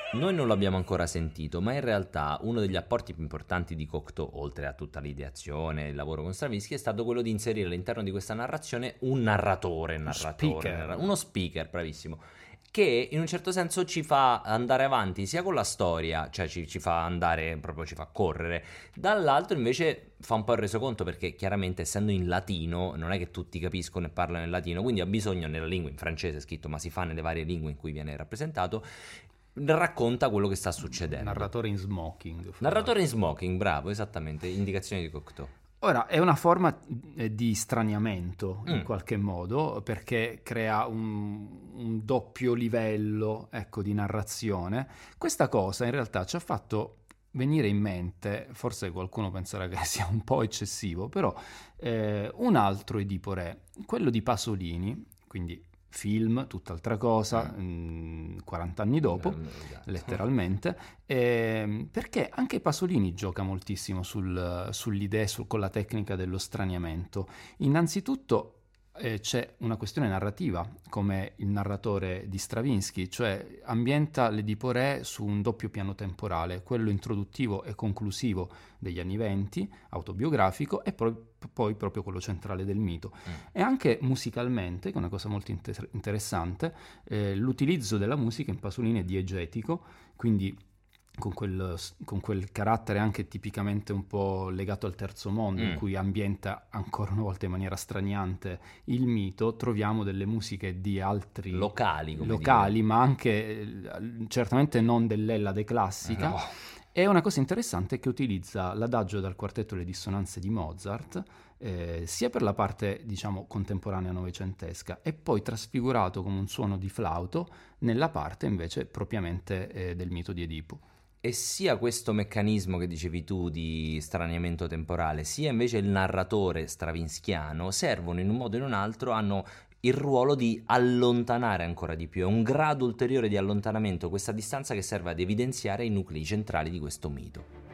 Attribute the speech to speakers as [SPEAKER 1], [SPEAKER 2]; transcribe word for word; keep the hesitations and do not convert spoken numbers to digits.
[SPEAKER 1] Noi non l'abbiamo ancora sentito, ma in realtà uno degli apporti più importanti di Cocteau, oltre a tutta l'ideazione, il lavoro con Stravinsky, è stato quello di inserire all'interno di questa narrazione un narratore, narratore,
[SPEAKER 2] Speaker.
[SPEAKER 1] narra- uno speaker, bravissimo, che in un certo senso ci fa andare avanti sia con la storia, cioè ci, ci fa andare, proprio ci fa correre, dall'altro invece fa un po' il resoconto perché chiaramente essendo in latino non è che tutti capiscono e parlano in latino, quindi ha bisogno nella lingua, in francese scritto, ma si fa nelle varie lingue in cui viene rappresentato, racconta quello che sta succedendo.
[SPEAKER 2] Narratore in smoking. fra
[SPEAKER 1] Narratore in smoking, bravo, esattamente, indicazioni di Cocteau.
[SPEAKER 2] Ora, è una forma eh, di straniamento in
[SPEAKER 1] Mm.
[SPEAKER 2] qualche modo, perché crea un, un doppio livello, ecco, di narrazione. Questa cosa in realtà ci ha fatto venire in mente, forse qualcuno penserà che sia un po' eccessivo, però eh, un altro Edipo Re, quello di Pasolini, quindi film, tutt'altra cosa,
[SPEAKER 1] Mm.
[SPEAKER 2] mh, quaranta anni dopo,
[SPEAKER 1] Mm, esatto.
[SPEAKER 2] letteralmente, ehm, perché anche Pasolini gioca moltissimo sul- sull'idea, su- con la tecnica dello straniamento. Innanzitutto eh, c'è una questione narrativa, come il narratore di Stravinsky, cioè ambienta l'Edipo Re su un doppio piano temporale, quello introduttivo e conclusivo degli anni venti, autobiografico, e poi, poi proprio quello centrale del mito.
[SPEAKER 1] Mm.
[SPEAKER 2] E anche musicalmente, che è una cosa molto inter- interessante, eh, l'utilizzo della musica in Pasolini è diegetico, quindi con quel, con quel carattere anche tipicamente un po' legato al terzo mondo,
[SPEAKER 1] Mm.
[SPEAKER 2] in cui ambienta ancora una volta in maniera straniante il mito, troviamo delle musiche di altri
[SPEAKER 1] Locali, come
[SPEAKER 2] locali,
[SPEAKER 1] dire.
[SPEAKER 2] ma anche eh, certamente non dell'Ellade classica.
[SPEAKER 1] No.
[SPEAKER 2] E una cosa interessante è che utilizza l'adagio dal quartetto Le dissonanze di Mozart, eh, sia per la parte, diciamo, contemporanea novecentesca, e poi trasfigurato come un suono di flauto nella parte invece propriamente eh, del mito di Edipo.
[SPEAKER 1] E sia questo meccanismo che dicevi tu di straniamento temporale, sia invece il narratore stravinskiano servono in un modo o in un altro, hanno il ruolo di allontanare ancora di più, è un grado ulteriore di allontanamento, questa distanza che serve ad evidenziare i nuclei centrali di questo mito.